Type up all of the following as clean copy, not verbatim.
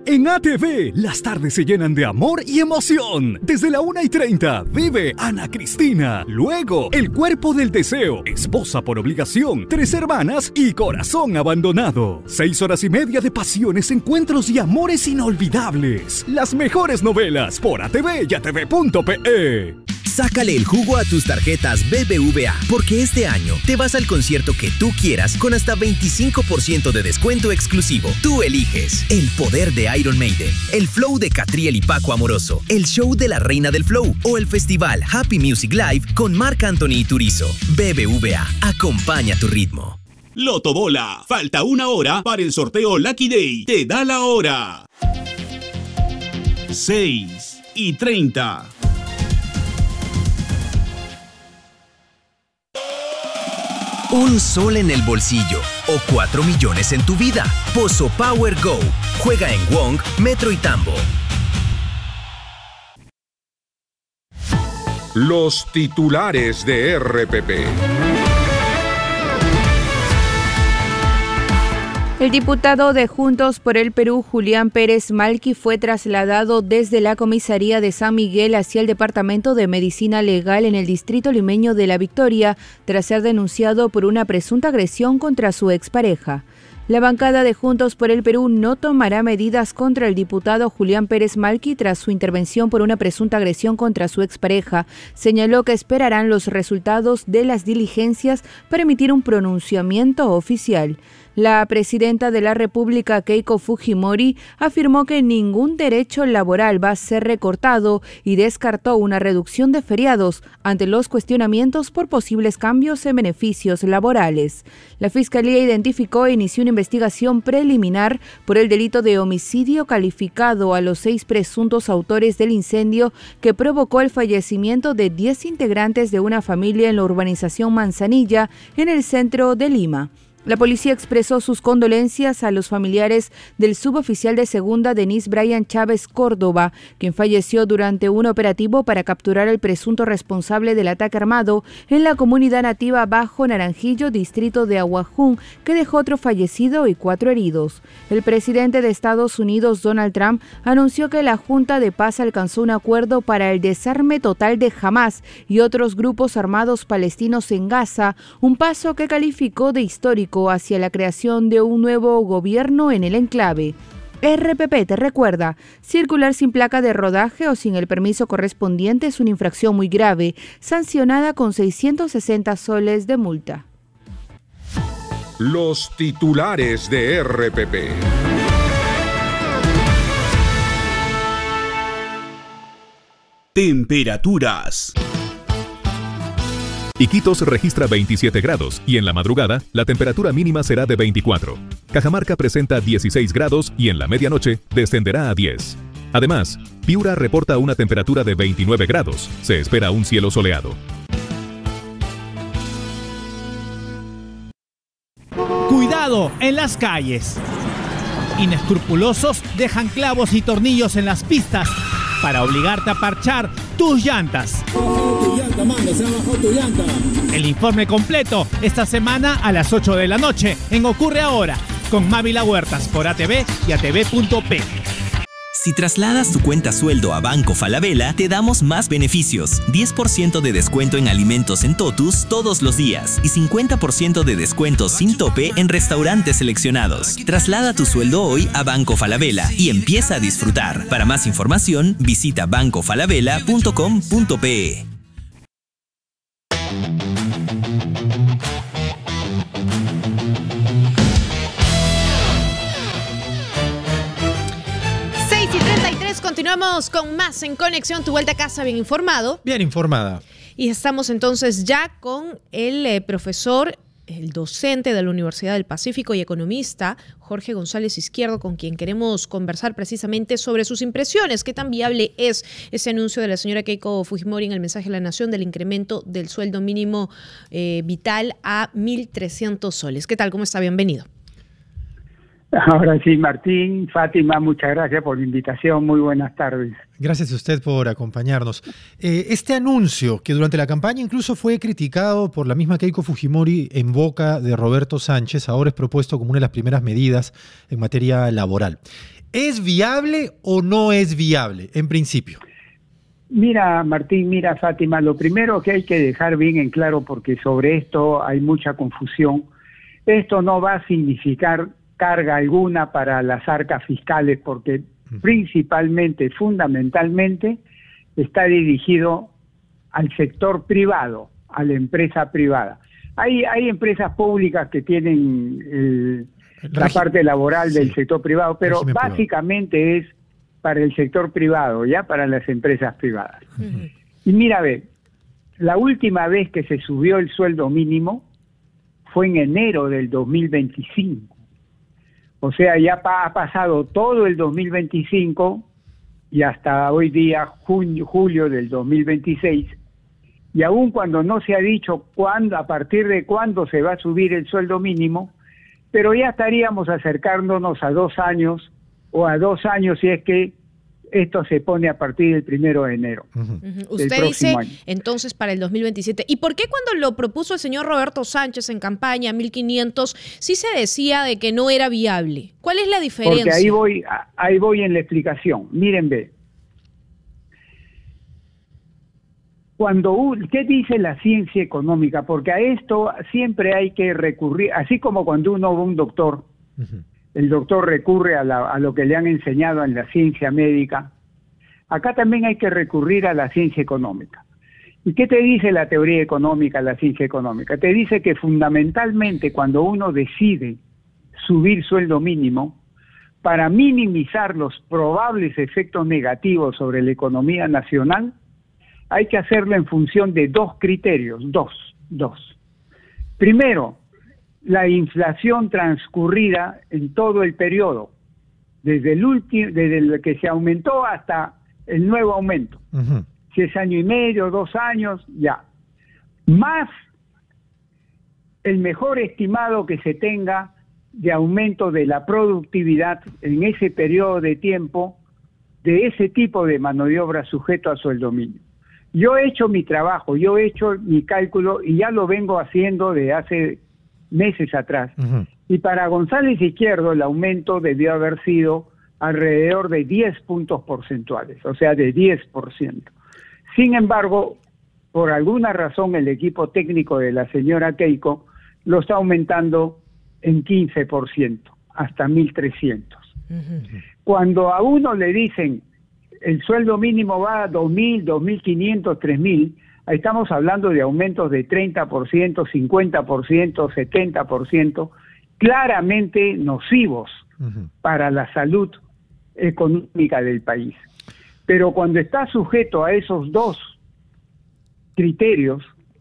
En ATV, las tardes se llenan de amor y emoción. Desde la 1:30, vive Ana Cristina. Luego, El cuerpo del deseo, Esposa por obligación, Tres hermanas y Corazón abandonado. 6 horas y media de pasiones, encuentros y amores inolvidables. Las mejores novelas por ATV y ATV.pe. Sácale el jugo a tus tarjetas BBVA, porque este año te vas al concierto que tú quieras con hasta 25% de descuento exclusivo. Tú eliges el poder de Iron Maiden, el flow de Catriel y Paco Amoroso, el show de la Reina del Flow o el festival Happy Music Live con Marc Anthony y Turizo. BBVA, acompaña tu ritmo. Loto Bola, falta 1 hora para el sorteo Lucky Day. Te da la hora. 6:30. Un sol en el bolsillo o 4 millones en tu vida. Pozo Power Go. Juega en Wong, Metro y Tambo. Los titulares de RPP. El diputado de Juntos por el Perú, Julián Pérez Malqui, fue trasladado desde la comisaría de San Miguel hacia el Departamento de Medicina Legal en el distrito limeño de La Victoria, tras ser denunciado por una presunta agresión contra su expareja. La bancada de Juntos por el Perú no tomará medidas contra el diputado Julián Pérez Malqui tras su intervención por una presunta agresión contra su expareja. Señaló que esperarán los resultados de las diligencias para emitir un pronunciamiento oficial. La presidenta de la República, Keiko Fujimori, afirmó que ningún derecho laboral va a ser recortado y descartó una reducción de feriados ante los cuestionamientos por posibles cambios en beneficios laborales. La Fiscalía identificó e inició una investigación preliminar por el delito de homicidio calificado a los 6 presuntos autores del incendio que provocó el fallecimiento de 10 integrantes de una familia en la urbanización Manzanilla, en el centro de Lima. La policía expresó sus condolencias a los familiares del suboficial de segunda Denis Brian Chávez Córdoba, quien falleció durante un operativo para capturar al presunto responsable del ataque armado en la comunidad nativa Bajo Naranjillo, distrito de Aguajún, que dejó otro fallecido y 4 heridos. El presidente de Estados Unidos, Donald Trump, anunció que la Junta de Paz alcanzó un acuerdo para el desarme total de Hamás y otros grupos armados palestinos en Gaza, un paso que calificó de histórico hacia la creación de un nuevo gobierno en el enclave. RPP te recuerda, circular sin placa de rodaje o sin el permiso correspondiente es una infracción muy grave, sancionada con 660 soles de multa. Los titulares de RPP. Temperaturas. Iquitos registra 27 grados y en la madrugada la temperatura mínima será de 24. Cajamarca presenta 16 grados y en la medianoche descenderá a 10. Además, Piura reporta una temperatura de 29 grados. Se espera un cielo soleado. Cuidado en las calles. Inescrupulosos dejan clavos y tornillos en las pistas para obligarte a parchar tus llantas. El informe completo esta semana a las 8 de la noche en Ocurre Ahora con Mávila Huertas por ATV y ATV.pe. Si trasladas tu cuenta sueldo a Banco Falabella, te damos más beneficios. 10% de descuento en alimentos en Totus todos los días y 50% de descuento sin tope en restaurantes seleccionados. Traslada tu sueldo hoy a Banco Falabella y empieza a disfrutar. Para más información, visita bancofalabella.com.pe. Continuamos con más en Conexión, tu vuelta a casa bien informado. Bien informada. Y estamos entonces ya con el profesor, el docente de la Universidad del Pacífico y economista, Jorge González Izquierdo, con quien queremos conversar precisamente sobre sus impresiones. ¿Qué tan viable es ese anuncio de la señora Keiko Fujimori en el mensaje a la Nación del incremento del sueldo mínimo vital a 1.300 soles? ¿Qué tal? ¿Cómo está? Bienvenido. Ahora sí, Martín, Fátima, muchas gracias por la invitación. Muy buenas tardes. Gracias a usted por acompañarnos. Este anuncio, que durante la campaña incluso fue criticado por la misma Keiko Fujimori en boca de Roberto Sánchez, ahora es propuesto como una de las primeras medidas en materia laboral. ¿Es viable o no es viable, en principio? Mira, Martín, mira, Fátima, lo primero que hay que dejar bien en claro, porque sobre esto hay mucha confusión, esto no va a significar carga alguna para las arcas fiscales, porque principalmente, fundamentalmente, está dirigido al sector privado, a la empresa privada. Hay empresas públicas que tienen la parte laboral del sector privado, pero básicamente es para el sector privado, ya para las empresas privadas. Y mira, ve, la última vez que se subió el sueldo mínimo fue en enero del 2025. O sea, ya ha pasado todo el 2025 y hasta hoy día, julio del 2026, y aun cuando no se ha dicho cuándo, a partir de cuándo se va a subir el sueldo mínimo, pero ya estaríamos acercándonos a 2 años, o a 2 años si es que esto se pone a partir del 1 de enero. Usted dice, entonces, para el 2027. ¿Y por qué cuando lo propuso el señor Roberto Sánchez en campaña, 1.500, sí se decía de que no era viable? ¿Cuál es la diferencia? Porque ahí voy en la explicación. Miren, ve. ¿Qué dice la ciencia económica? Porque a esto siempre hay que recurrir, así como cuando uno va a un doctor, el doctor recurre a lo que le han enseñado en la ciencia médica, acá también hay que recurrir a la ciencia económica. ¿Y qué te dice la teoría económica, la ciencia económica? Te dice que fundamentalmente cuando uno decide subir sueldo mínimo, para minimizar los probables efectos negativos sobre la economía nacional, hay que hacerlo en función de 2 criterios, dos. Primero, la inflación transcurrida en todo el periodo, desde el que se aumentó hasta el nuevo aumento. Si es año y medio, 2 años, ya. Más el mejor estimado que se tenga de aumento de la productividad en ese periodo de tiempo de ese tipo de mano de obra sujeto a sueldo mínimo. Yo he hecho mi trabajo, yo he hecho mi cálculo y ya lo vengo haciendo de hace meses atrás. Y para González Izquierdo el aumento debió haber sido alrededor de 10 puntos porcentuales, o sea, de 10%. Sin embargo, por alguna razón el equipo técnico de la señora Keiko lo está aumentando en 15%, hasta 1.300. Cuando a uno le dicen el sueldo mínimo va a 2.000, 2.500, 3.000, ahí estamos hablando de aumentos de 30%, 50%, 70%, claramente nocivos para la salud económica del país. Pero cuando está sujeto a esos 2 criterios,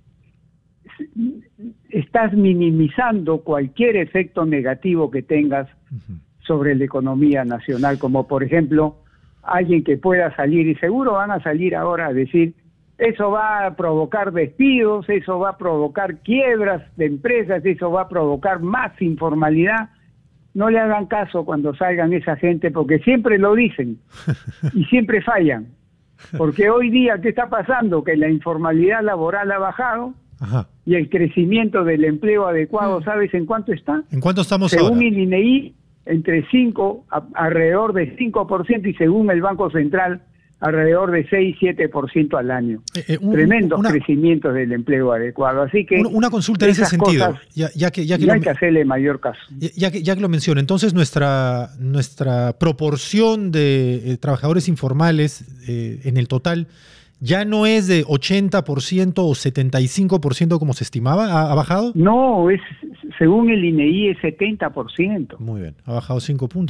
estás minimizando cualquier efecto negativo que tengas sobre la economía nacional, como por ejemplo alguien que pueda salir, y seguro van a salir ahora a decir, eso va a provocar despidos, eso va a provocar quiebras de empresas, eso va a provocar más informalidad. No le hagan caso cuando salgan esa gente, porque siempre lo dicen y siempre fallan. Porque hoy día, ¿qué está pasando? Que la informalidad laboral ha bajado y el crecimiento del empleo adecuado, ¿sabes en cuánto está? ¿En cuánto estamos ahora? Según el INEI, alrededor de 5%, y según el Banco Central, alrededor de 6-7% al año. Tremendos crecimientos del empleo adecuado. Así que una consulta en ese sentido, ya que no hay que hacerle mayor caso. Ya que lo menciono, entonces nuestra proporción de trabajadores informales en el total ya no es de 80% o 75% como se estimaba, ¿ha bajado? No, según el INEI es 70%. Muy bien, ha bajado 5 puntos.